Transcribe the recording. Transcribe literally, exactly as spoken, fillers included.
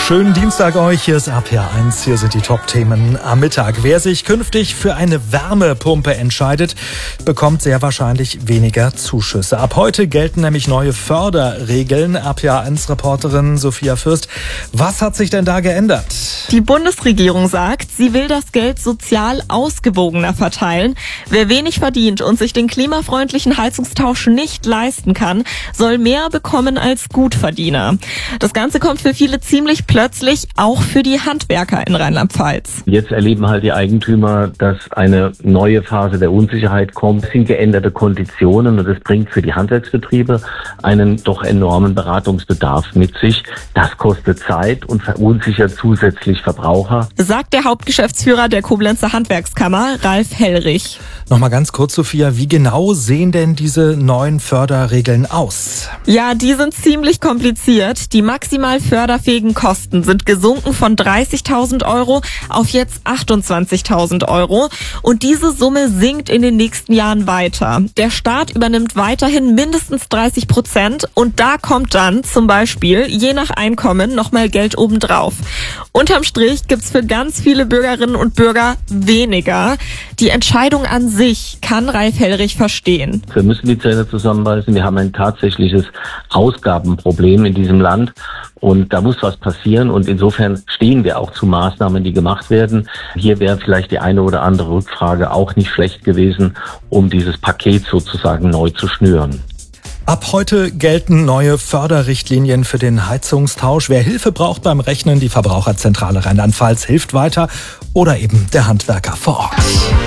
Schönen Dienstag euch, hier ist R P R eins, hier sind die Top-Themen am Mittag. Wer sich künftig für eine Wärmepumpe entscheidet, bekommt sehr wahrscheinlich weniger Zuschüsse. Ab heute gelten nämlich neue Förderregeln. R P R eins-Reporterin Sophia Fürst, was hat sich denn da geändert? Die Bundesregierung sagt, sie will das Geld sozial ausgewogener verteilen. Wer wenig verdient und sich den klimafreundlichen Heizungstausch nicht leisten kann, soll mehr bekommen als Gutverdiener. Das Ganze kommt für viele ziemlich plötzlich, auch für die Handwerker in Rheinland-Pfalz. Jetzt erleben halt die Eigentümer, dass eine neue Phase der Unsicherheit kommt. Es sind geänderte Konditionen und das bringt für die Handwerksbetriebe einen doch enormen Beratungsbedarf mit sich. Das kostet Zeit und verunsichert zusätzlich Verbraucher, sagt der Hauptgeschäftsführer der Koblenzer Handwerkskammer, Ralf Hellrich. Nochmal ganz kurz, Sophia, wie genau sehen denn diese neuen Förderregeln aus? Ja, die sind ziemlich kompliziert. Die maximal förderfähigen Kosten sind gesunken von dreißigtausend Euro auf jetzt achtundzwanzigtausend Euro. Und diese Summe sinkt in den nächsten Jahren weiter. Der Staat übernimmt weiterhin mindestens dreißig Prozent und da kommt dann zum Beispiel je nach Einkommen nochmal Geld obendrauf. Unterm Strich gibt's für ganz viele Bürgerinnen und Bürger weniger. Die Entscheidung an sich kann Ralf Hellrich verstehen. Wir müssen die Zähne zusammenbeißen. Wir haben ein tatsächliches Ausgabenproblem in diesem Land und da muss was passieren und insofern stehen wir auch zu Maßnahmen, die gemacht werden. Hier wäre vielleicht die eine oder andere Rückfrage auch nicht schlecht gewesen, um dieses Paket sozusagen neu zu schnüren. Ab heute gelten neue Förderrichtlinien für den Heizungstausch. Wer Hilfe braucht beim Rechnen, die Verbraucherzentrale Rheinland-Pfalz hilft weiter oder eben der Handwerker vor Ort.